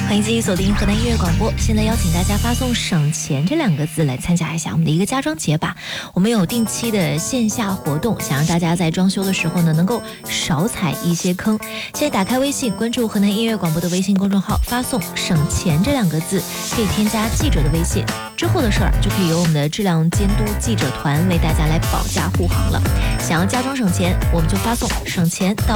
欢迎继续锁定河南音乐广播。现在邀请大家发送省钱这2个字来参加一下我们的一个家装节吧。我们有定期的线下活动，想让大家在装修的时候呢能够少踩一些坑。现在打开微信，关注河南音乐广播的微信公众号，发送省钱这2个字，可以添加记者的微信，之后的事儿就可以由我们的质量监督记者团为大家来保驾护航了。想要家装省钱，我们就发送省钱到